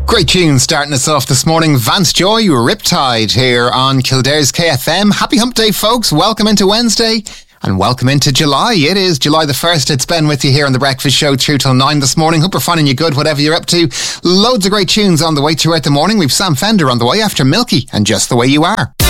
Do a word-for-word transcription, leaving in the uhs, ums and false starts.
Great tune starting us off this morning. Vance Joy, Riptide here on Kildare's K F M. Happy Hump Day, folks. Welcome into Wednesday and welcome into July. It is July the first. It's Ben with you here on The Breakfast Show through till nine this morning. Hope we're finding you good, whatever you're up to. Loads of great tunes on the way throughout the morning. We've Sam Fender on the way after Milky and Just the Way You Are.